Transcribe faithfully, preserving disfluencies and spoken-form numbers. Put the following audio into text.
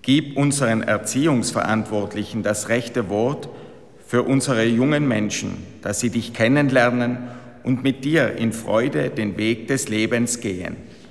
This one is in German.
Gib unseren Erziehungsverantwortlichen das rechte Wort für unsere jungen Menschen, dass sie dich kennenlernen und mit dir in Freude den Weg des Lebens gehen.